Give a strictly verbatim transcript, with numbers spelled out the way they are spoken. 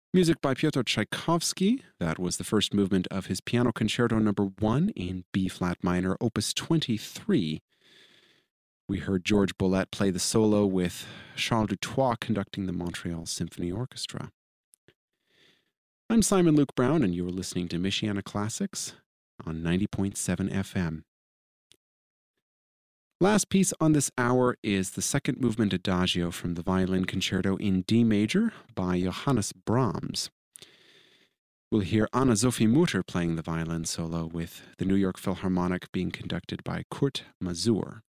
Music by Pyotr Tchaikovsky. That was the first movement of his Piano Concerto number one in B-flat minor, opus twenty-three. We heard George Boulette play the solo with Charles Dutoit conducting the Montreal Symphony Orchestra. I'm Simon Luke Brown, and you are listening to Michiana Classics on ninety point seven F M. Last piece on this hour is the second movement Adagio from the Violin Concerto in D major by Johannes Brahms. We'll hear Anna-Sophie Mutter playing the violin solo, with the New York Philharmonic being conducted by Kurt Masur.